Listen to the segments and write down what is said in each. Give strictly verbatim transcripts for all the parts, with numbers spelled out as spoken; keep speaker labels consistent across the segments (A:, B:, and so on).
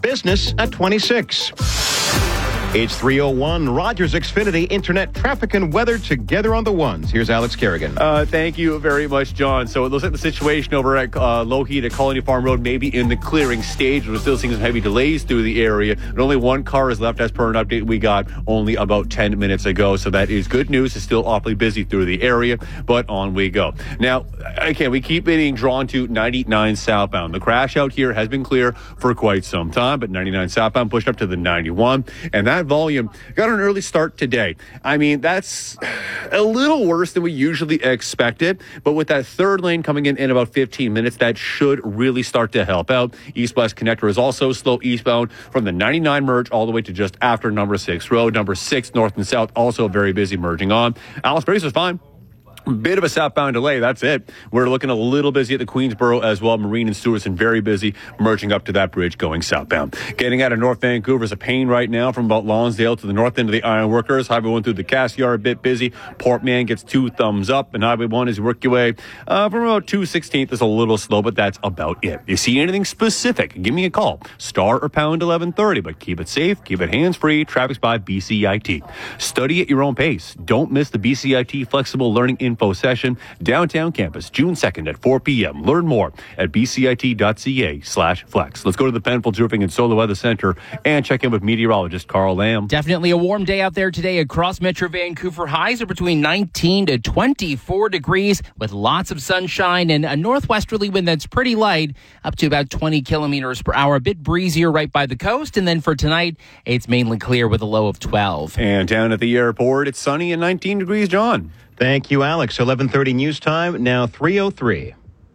A: business at twenty-six. It's three oh one, Rogers Xfinity, internet, traffic, and weather together on the ones. Here's Alex Kerrigan.
B: Uh, thank you very much, John. So it looks like the situation over at uh, Lougheed at Colony Farm Road may be in the clearing stage. We're still seeing some heavy delays through the area, but only one car is left as per an update we got only about ten minutes ago. So that is good news. It's still awfully busy through the area, but on we go. Now, again, we keep being drawn to ninety-nine southbound. The crash out here has been clear for quite some time, but ninety-nine southbound pushed up to the ninety-one, and that volume got an early start today. I mean, that's a little worse than we usually expected, but with that third lane coming in in about fifteen minutes, that should really start to help out. East-West connector is also slow eastbound from the ninety-nine merge all the way to just after number six road. Number six, north and south, also very busy merging on. Alice Brace is fine. Bit of a southbound delay. That's it. We're looking a little busy at the Queensboro as well. Marine and Stewartson very busy merging up to that bridge going southbound. Getting out of North Vancouver is a pain right now from about Lonsdale to the north end of the Ironworkers. Highway one through the Cass Yard a bit busy. Portman gets two thumbs up, and Highway one as you work your way uh, from about two sixteenth is a little slow, but that's about it. If you see anything specific, give me a call. Star or pound eleven thirty, but keep it safe, keep it hands-free. Traffic's by B C I T. Study at your own pace. Don't miss the B C I T Flexible Learning Info Session, downtown campus, June second at four p.m. Learn more at bcit.ca slash flex. Let's go to the Penfolds Roofing and Solar Weather Center and check in with meteorologist Carl Lamb.
C: Definitely a warm day out there today across Metro Vancouver. Highs are between nineteen to twenty-four degrees with lots of sunshine and a northwesterly wind that's pretty light, up to about twenty kilometers per hour. A bit breezier right by the coast. And then for tonight, it's mainly clear with a low of twelve.
B: And down at the airport, it's sunny and nineteen degrees, John.
A: Thank you, Alex. eleven thirty news time, now three oh three.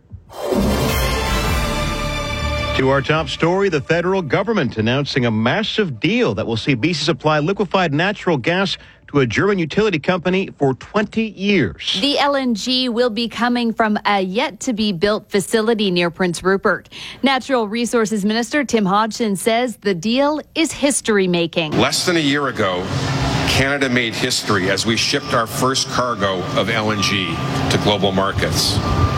A: To our top story, the federal government announcing a massive deal that will see B C supply liquefied natural gas to a German utility company for twenty years.
D: The L N G will be coming from a yet-to-be-built facility near Prince Rupert. Natural Resources Minister Tim Hodgson says the deal is history-making.
E: Less than a year ago, Canada made history as we shipped our first cargo of L N G to global markets.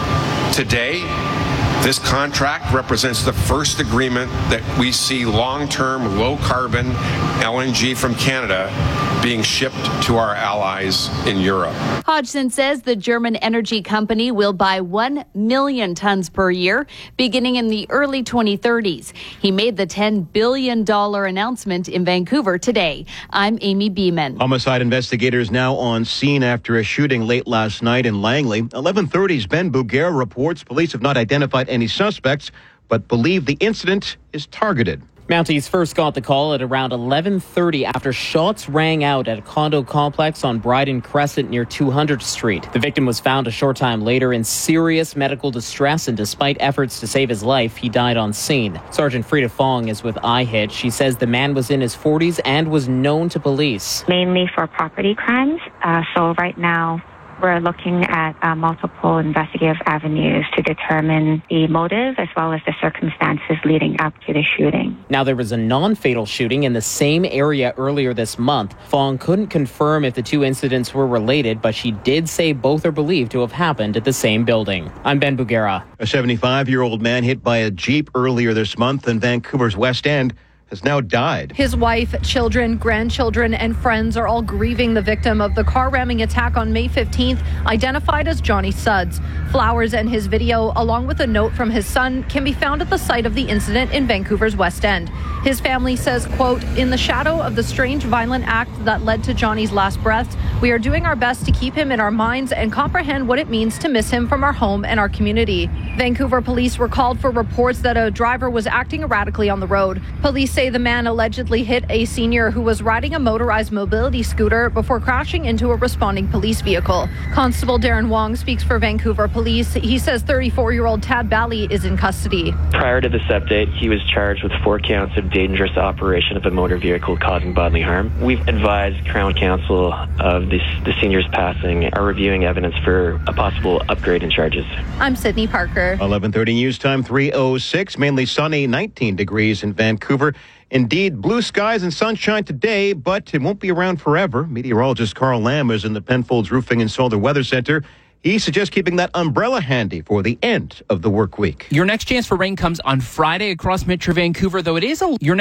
E: Today, this contract represents the first agreement that we see long-term, low-carbon L N G from Canada being shipped to our allies in Europe.
D: Hodgson says the German energy company will buy one million tons per year, beginning in the early twenty thirties. He made the ten billion dollars announcement in Vancouver today. I'm Amy Beeman.
A: Homicide investigators now on scene after a shooting late last night in Langley. eleven thirty's Ben Bugera reports police have not identified any suspects, but believe the incident is targeted.
F: Mounties first got the call at around eleven thirty after shots rang out at a condo complex on Bryden Crescent near two hundredth Street. The victim was found a short time later in serious medical distress, and despite efforts to save his life, he died on scene. Sergeant Frida Fong is with I H I T. She says the man was in his forties and was known to police.
G: Mainly for property crimes. Uh, so right now, we're looking at uh, multiple investigative avenues to determine the motive as well as the circumstances leading up to the shooting.
F: Now, there was a non-fatal shooting in the same area earlier this month. Fong couldn't confirm if the two incidents were related, but she did say both are believed to have happened at the same building. I'm Ben Bugera.
A: A seventy-five-year-old man hit by a Jeep earlier this month in Vancouver's West End has now died.
H: His wife, children, grandchildren, and friends are all grieving the victim of the car ramming attack on May fifteenth, identified as Johnny Sudds. Flowers and his video, along with a note from his son, can be found at the site of the incident in Vancouver's West End. His family says, quote, "In the shadow of the strange violent act that led to Johnny's last breaths, we are doing our best to keep him in our minds and comprehend what it means to miss him from our home and our community." Vancouver police were called for reports that a driver was acting erratically on the road. Police say the man allegedly hit a senior who was riding a motorized mobility scooter before crashing into a responding police vehicle. Constable Darren Wong speaks for Vancouver police. He says thirty-four-year-old Tad Bally is in custody.
I: Prior to this update, he was charged with four counts of dangerous operation of a motor vehicle causing bodily harm. We've advised Crown Counsel of this, the senior's passing, are reviewing evidence for a possible upgrade in charges.
H: I'm Sydney Parker.
A: eleven thirty news time, three oh six. Mainly sunny, nineteen degrees in Vancouver. Indeed, blue skies and sunshine today, but it won't be around forever. Meteorologist Carl Lamb is in the Penfolds Roofing and Solar Weather Center. He suggests keeping that umbrella handy for the end of the work week.
C: Your next chance for rain comes on Friday across Metro Vancouver, though it is a your